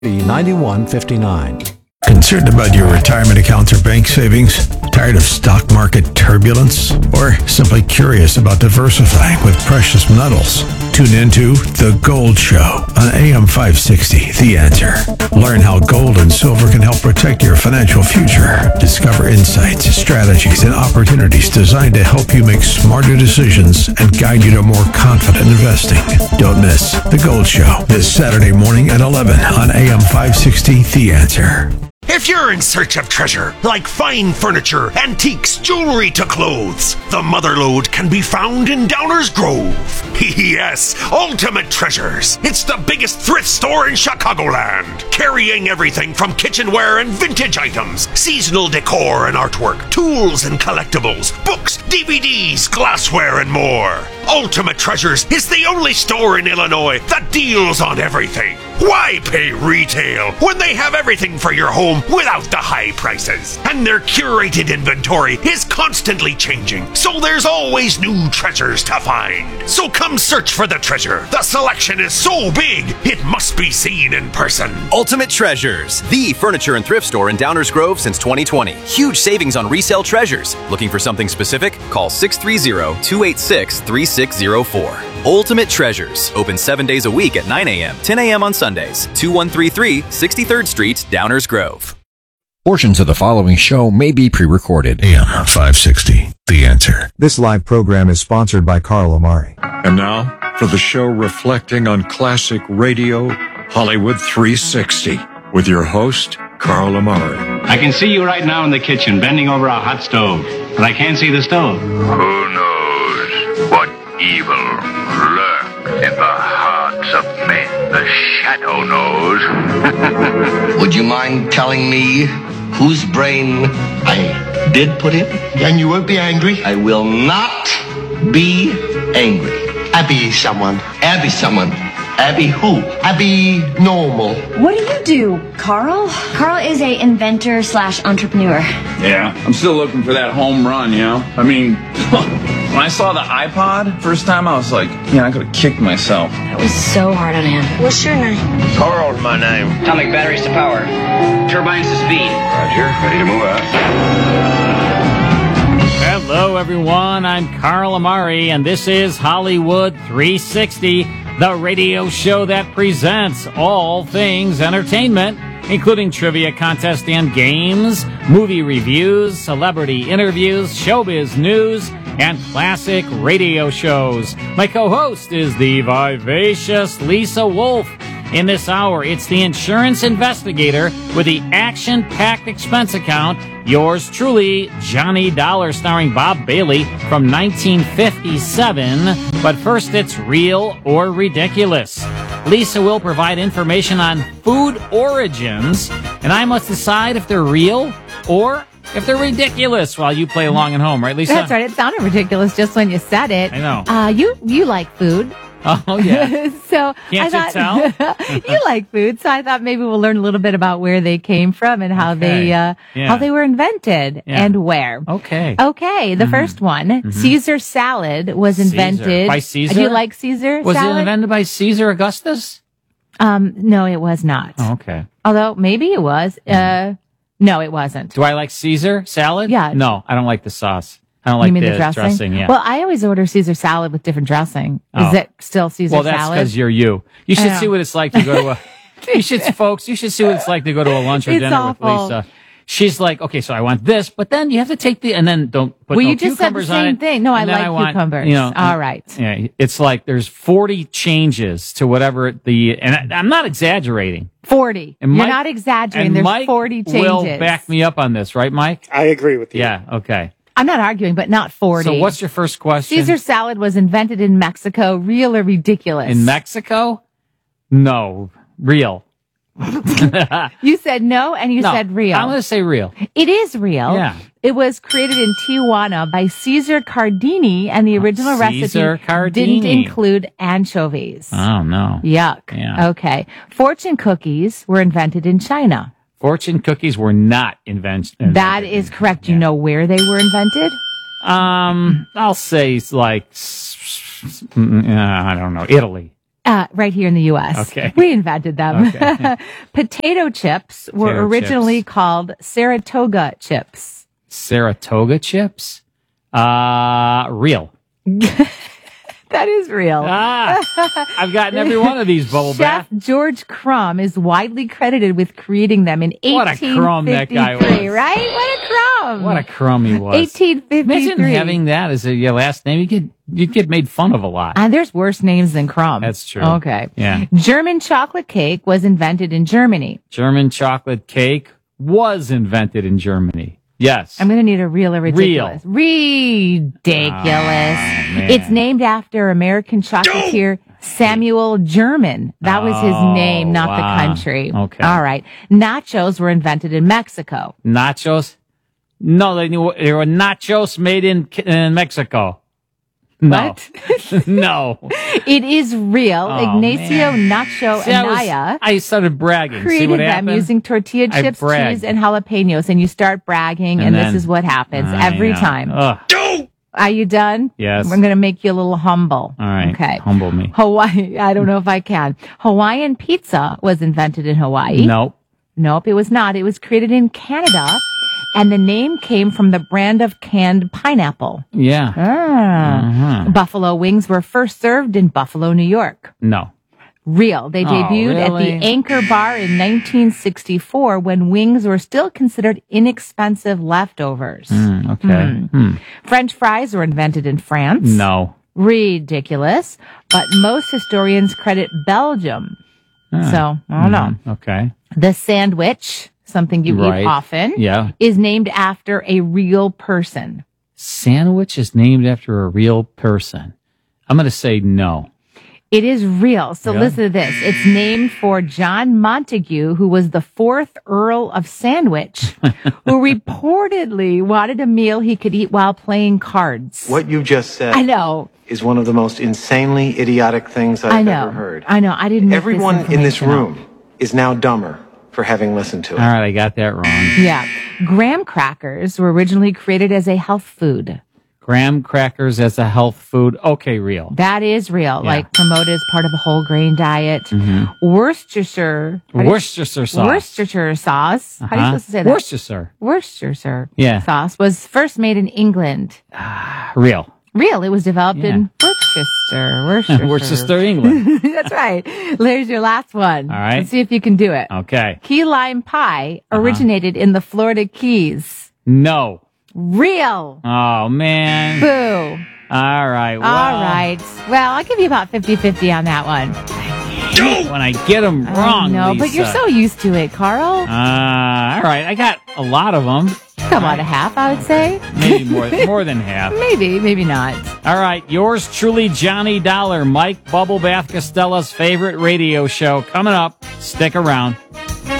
9159. Concerned about your retirement accounts or bank savings? Tired of stock market turbulence? Or simply curious about diversifying with precious metals? Tune into The Gold Show on AM 560, The Answer. Learn how gold and silver can help protect your financial future. Discover insights, strategies, and opportunities designed to help you make smarter decisions and guide you to more confident investing. Don't miss The Gold Show this Saturday morning at 11 on AM 560, The Answer. If you're in search of treasure, like fine furniture, antiques, jewelry to clothes, the Motherlode can be found in Downers Grove. Yes, Ultimate Treasures. It's the biggest thrift store in Chicagoland, carrying everything from kitchenware and vintage items, seasonal decor and artwork, tools and collectibles, books, DVDs, glassware, and more. Ultimate Treasures is the only store in Illinois that deals on everything. Why pay retail when they have everything for your home without the high prices? And their curated inventory is constantly changing, so there's always new treasures to find. So come search for the treasure. The selection is so big, it must be seen in person. Ultimate Treasures, the furniture and thrift store in Downers Grove since 2020. Huge savings on resale treasures. Looking for something specific? Call 630-286-3604. Ultimate Treasures, open 7 days a week at 9 a.m., 10 a.m. on Sundays. 2133 63rd Street, Downers Grove. Portions of the following show may be pre-recorded. AM 560, The Answer. This live program is sponsored by Carl Amari. And now, for the show reflecting on classic radio, Hollywood 360, with your host, Carl Amari. I can see you right now in the kitchen, bending over a hot stove, but I can't see the stove. Who knows what evil lurks in the hearts of men? The shadow knows. Would you mind telling me whose brain I did put in? And you won't be angry? I will not be angry. Abby someone. Abby someone. Abby who? Abby normal. What do you do, Carl? Carl is a inventor / entrepreneur. Yeah, I'm still looking for that home run, you know? I mean, when I saw the iPod first time, I was like, yeah, I could have kicked myself. That was so hard on him. What's your name? Carl's my name. Atomic batteries to power. Turbines to speed. Roger, ready to move out. Hello, everyone. I'm Carl Amari, and this is Hollywood 360, the radio show that presents all things entertainment, including trivia contests and games, movie reviews, celebrity interviews, showbiz news, and classic radio shows. My co-host is the vivacious Lisa Wolf. In this hour, it's the insurance investigator with the action-packed expense account, yours truly, Johnny Dollar, starring Bob Bailey from 1957. But first, it's Real or Ridiculous. Lisa will provide information on food origins, and I must decide if they're real or if they're ridiculous while you play along at home, right, Lisa? That's right. It sounded ridiculous just when you said it. I know. You like food. Oh, yeah. So Can't you tell? You like food, so I thought maybe we'll learn a little bit about where they came from and how how they were invented and where. Okay. The first one, Caesar salad was invented by Caesar. Do you like Caesar Was salad? it invented by Caesar Augustus? No, it was not. Oh, okay. Although maybe it was. No, it wasn't. Do I like Caesar salad? Yeah. No, I don't like the sauce. I don't like the dressing. Yeah. Well, I always order Caesar salad with different dressing. Is it still Caesar salad? Well, that's because you're you. You should see what it's like to go to a. You should see what it's like to go to a lunch or dinner with Lisa. She's like, okay, so I want this, but then you have to take and then don't put well, no you just said the cucumbers on same it. thing. No, I like cucumbers. All right. Yeah, it's like there's 40 changes to whatever and I'm not exaggerating. 40. And You're not exaggerating. There's Mike 40 changes. will back me up on this, right, Mike? I agree with you. Yeah, okay. I'm not arguing, but not 40. So what's your first question? Caesar salad was invented in Mexico. Real or ridiculous? In Mexico? No. Real. You said no, and you said real. I'm going to say real. It is real. Yeah. It was created in Tijuana by Caesar Cardini, and the original recipe didn't include anchovies. Oh, no. Yuck. Yeah. Okay. Fortune cookies were invented in China. Fortune cookies were not invented. That is correct. You know where they were invented? I'll say like, I don't know, Italy. Right here in the U.S. Okay. We invented them. Okay. Potato chips were originally called Saratoga chips. Saratoga chips? Real. That is real. I've gotten every one of these, Bubble Bath. Chef George Crumb is widely credited with creating them in 1853. What a crumb that guy was. Right? What a crumb. What a crumb he was. 1853. Imagine having that as your last name. You'd get made fun of a lot. There's worse names than Crumb. That's true. Okay. Yeah. German chocolate cake was invented in Germany. German chocolate cake was invented in Germany. Yes. I'm going to need a real or ridiculous. Ridiculous. It's named after American chocolatier Samuel German. That was his name, not the country. Okay. All right. Nachos were invented in Mexico. Nachos? No, they were nachos made in Mexico. No. What? No. It is real. Ignacio Nacho Anaya. I started bragging. Created See what them happened? using tortilla chips, cheese, and jalapenos. And you start bragging, and this is what happens every time. Are you done? Yes. I'm going to make you a little humble. All right. Okay. Humble me. Hawaii. I don't know if I can. Hawaiian pizza was invented in Hawaii. Nope. Nope, it was not. It was created in Canada. And the name came from the brand of canned pineapple. Yeah. Buffalo wings were first served in Buffalo, New York. No. Real. They debuted at the Anchor Bar in 1964 when wings were still considered inexpensive leftovers. French fries were invented in France. No. Ridiculous. But most historians credit Belgium. So, I don't know. Okay. The sandwich, something you eat often, is named after a real person. Sandwich is named after a real person. I'm going to say no. It is real. So listen to this. It's named for John Montague, who was the 4th Earl of Sandwich, who reportedly wanted a meal he could eat while playing cards. What you just said is one of the most insanely idiotic things I've ever heard. I know. I didn't make Everyone this in this information room is now dumber for having listened to it. All right, I got that wrong. Yeah. Graham crackers were originally created as a health food. Graham crackers as a health food. Okay, real. That is real. Like promoted as part of a whole grain diet. Worcestershire sauce. Worcestershire sauce. How are you supposed to say that? Worcestershire sauce was first made in England. Real. Real. It was developed in Worcester. Worcester, England. That's right. There's your last one. All right. Let's see if you can do it. Okay. Key lime pie originated in the Florida Keys. No. Real. Oh, man. Boo. All right. Well, all right. Well, I'll give you about 50-50 on that one. When I get them wrong, No, Lisa. but you're so used to it, Carl. All right. I got a lot of them. Come on, a half, I would say. Maybe more than half. Maybe not. All right. Yours truly, Johnny Dollar, Mike Bubble Bath Costella's favorite radio show coming up. Stick around.